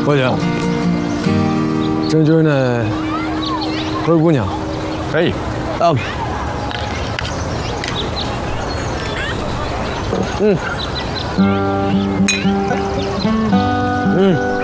我姐，这就是那灰姑娘。 可以。 啊。嗯。